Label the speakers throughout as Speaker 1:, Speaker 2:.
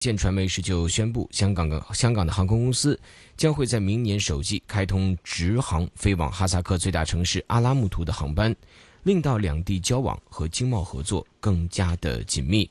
Speaker 1: 线传媒19宣布，香港的航空公司将会在明年首季开通直航飞往哈萨克最大城市阿拉木图的航班，令到两地交往和经贸合作更加的紧密。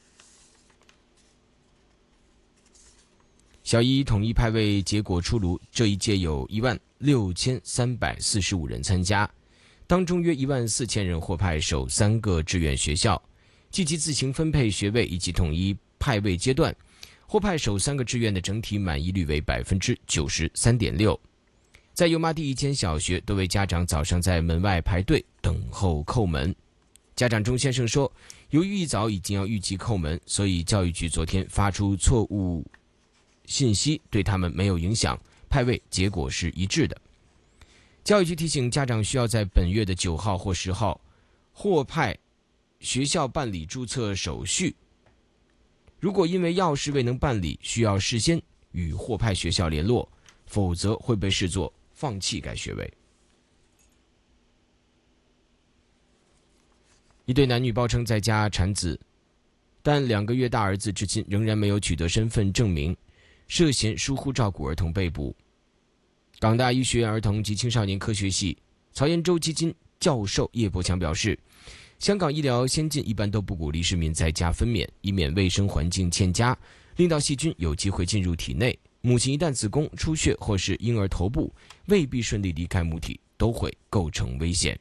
Speaker 1: 小一统一派位结果出炉，这一届有16345人参加，当中约14000人获派首3个志愿学校，积极自行分配学位以及统一派位阶段，获派首3个志愿的整体满意率为 93.6%。 在油麻地一间小学，多位家长早上在门外排队等候叩门。家长钟先生说，由于一早已经要预计叩门，所以教育局昨天发出错误信息，对他们没有影响，派位结果是一致的。教育局提醒家长需要在本月的9号或10号获派学校办理注册手续，如果因为要事未能办理，需要事先与获派学校联络，否则会被视作放弃该学位。一对男女报称在家产子，但2个月大儿子至今仍然没有取得身份证明，涉嫌疏忽照顾儿童被捕。港大医学院儿童及青少年科学系曹延洲基金教授叶伯强表示，香港医疗先进，一般都不鼓励市民在家分娩，以免卫生环境欠佳，令到细菌有机会进入体内。母亲一旦子宫出血或是婴儿头部未必顺利离开母体，都会构成危险。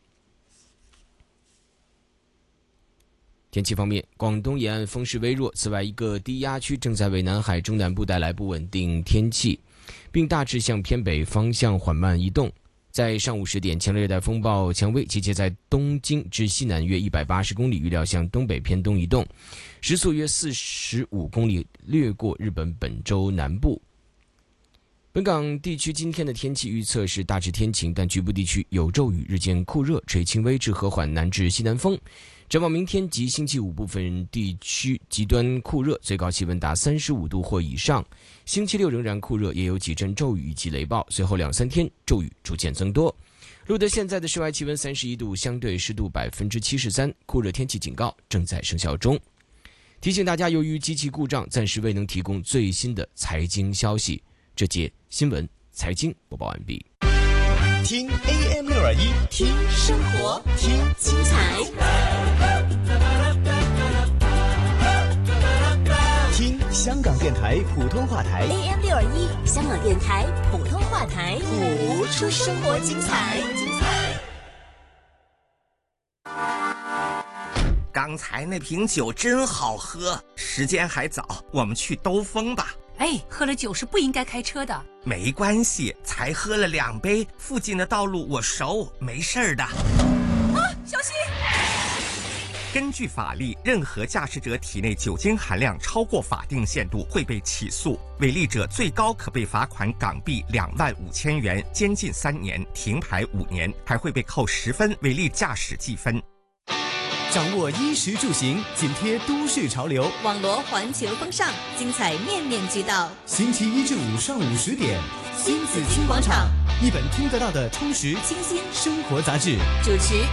Speaker 1: 天气方面，广东沿岸风势微弱，此外一个低压区正在为南海中南部带来不稳定天气，并大致向偏北方向缓慢移动。在上午10点，强烈热带风暴蔷薇集结在东京至西南约180公里，预料向东北偏东移动，时速约45公里，掠过日本本州南部。本港地区今天的天气预测是大致天晴，但局部地区有骤雨，日间酷热，吹轻微至和缓南至西南风。展望明天及星期五，部分地区极端酷热，最高气温达35度或以上。星期六仍然酷热，也有几阵骤雨以及雷暴，随后2-3天骤雨逐渐增多。录得现在的室外气温31度，相对湿度73%，酷热天气警告正在生效中。提醒大家，由于机器故障，暂时未能提供最新的财经消息。这节新闻财经播报完毕。
Speaker 2: 听 AM621， 听生活，听精彩，听香港电台普通话台
Speaker 3: AM621， 香港电台普通话台，谱出生活精彩。
Speaker 4: 刚才那瓶酒真好喝，时间还早，我们去兜风吧。
Speaker 5: 哎，喝了酒是不应该开车的。
Speaker 4: 没关系，才喝了2杯，附近的道路我熟，没事的。
Speaker 5: 啊，小心！
Speaker 4: 根据法律，任何驾驶者体内酒精含量超过法定限度会被起诉，违例者最高可被罚款港币25000元，监禁3年，停牌5年，还会被扣10分违例驾驶记分。
Speaker 2: 掌握衣食住行，紧贴都市潮流，
Speaker 3: 网罗环球风尚，精彩面面俱到。
Speaker 2: 星期1至5上午10点，
Speaker 3: 新紫金广场，
Speaker 2: 一本听得到的充实
Speaker 3: 清新
Speaker 2: 生活杂志，
Speaker 3: 主持